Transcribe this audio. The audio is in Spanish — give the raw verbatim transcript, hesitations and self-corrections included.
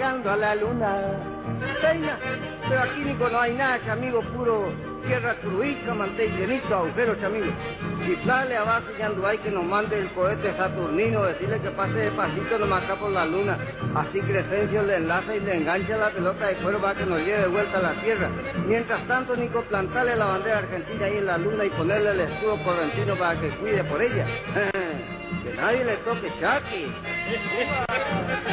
mirando a la luna. Reina, pero aquí, Nico, no hay nada, chamigo, puro tierra cruica, mantén llenito, agujeros, chamigo. Chiflarle a base Yanduay que nos mande el cohete saturnino, decirle que pase despacito nomás acá por la luna. Así Crescencio le enlaza y le engancha la pelota de cuero para que nos lleve de vuelta a la tierra. Mientras tanto, Nico, plantarle la bandera argentina ahí en la luna y ponerle el escudo correntino para que cuide por ella. Que nadie le toque Chaki.